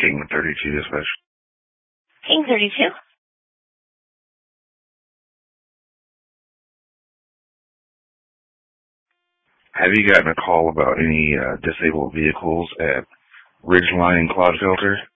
King 32 dispatch. King 32. Have you gotten a call about any disabled vehicles at Ridgeline and Clodfelter?